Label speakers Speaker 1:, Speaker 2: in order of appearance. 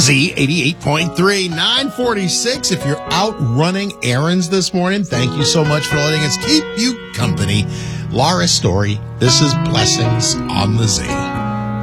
Speaker 1: Z88.3, 946. If you're out running errands this morning, thank you so much for letting us keep you company. Laura Story, this is Blessings on the Z.